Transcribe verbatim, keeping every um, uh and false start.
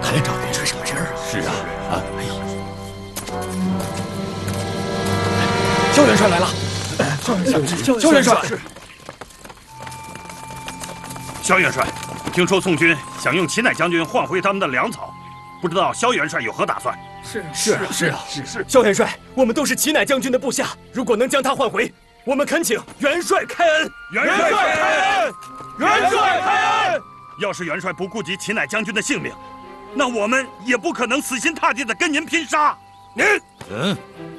看来找元帅什么事儿啊？ 是啊，啊， 萧元帅来了。萧元帅，萧元帅。 萧元帅，听说宋军想用齐乃将军换回他们的粮草，不知道萧元帅有何打算？ 是是啊是啊是是。萧元帅，我们都是齐乃将军的部下，如果能将他换回，我们恳请元帅开恩。 元帅开恩！元帅开恩！要是元帅不顾及齐乃将军的性命，那我们也不可能死心塌地的跟您拼杀。您， 嗯，